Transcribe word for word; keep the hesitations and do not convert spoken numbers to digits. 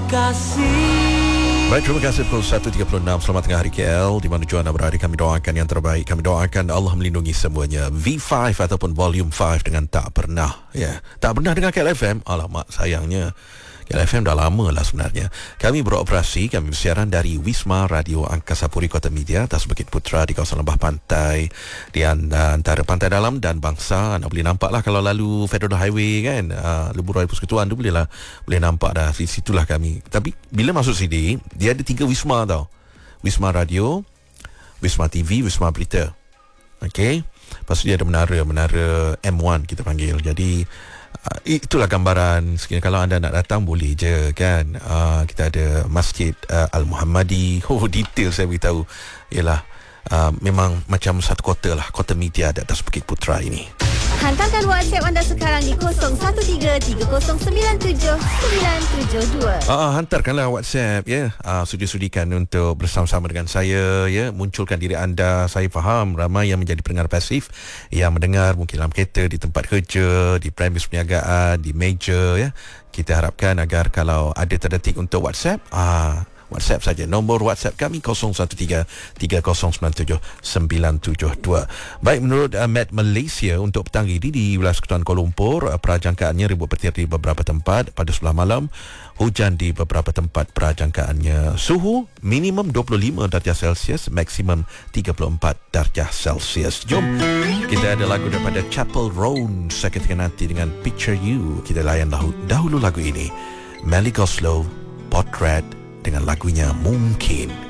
kasih. Baik, terima kasih. Pukul satu tiga puluh enam. Selamat tengah hari K L. Di mana jua anda berada, kami doakan yang terbaik. Kami doakan Allah melindungi semuanya. V lima ataupun Volume lima dengan Tak Pernah. Ya, tak pernah dengar K L F M. Alamak, sayangnya. K L F M dah lama lah sebenarnya. Kami beroperasi, kami bersiaran dari Wisma Radio Angkasa Puri Kota Media atas Bukit Putra di kawasan lembah pantai di antara Pantai Dalam dan Bangsa. Anda boleh nampak lah kalau lalu Federal Highway kan, uh, Lebuh Raya Persekutuan tu boleh lah, boleh nampak dah. Di situlah kami. Tapi bila masuk sini, dia ada tiga Wisma tau. Wisma Radio, Wisma T V, Wisma Berita. Okey. Lepas tu dia ada menara, menara M satu kita panggil. Jadi Uh, itulah gambaran. Sekiranya kalau anda nak datang boleh je kan. uh, Kita ada Masjid uh, Al-Muhammadi. Oh, detail saya beritahu. Ialah uh, memang macam satu kota lah, kota media di atas Bukit Putra ini. Hantarkan WhatsApp anda sekarang di kosong satu tiga tiga kosong sembilan tujuh sembilan tujuh dua. Ah, hantarkanlah WhatsApp ya. Ah, sudi-sudikan untuk bersama-sama dengan saya ya, munculkan diri anda. Saya faham ramai yang menjadi pendengar pasif yang mendengar mungkin dalam kereta, di tempat kerja, di premis perniagaan, di meja ya. Kita harapkan agar kalau ada terdetik untuk WhatsApp, ah WhatsApp saja. Nombor WhatsApp kami kosong satu tiga tiga kosong sembilan tujuh sembilan tujuh dua. Baik, menurut uh, Met Malaysia untuk petang ini di wilayah Persekutuan Kuala Lumpur, uh, perajangkaannya ribut petir di beberapa tempat pada sebelah malam, hujan di beberapa tempat perajangkaannya. Suhu minimum dua puluh lima darjah Celsius, maksimum tiga puluh empat darjah Celsius. Jom kita ada lagu daripada Chapel Roan seketika nanti dengan Picture You. Kita layan dahulu, dahulu lagu ini, Melly Goslow, Portrait dengan lagunya Mungkin.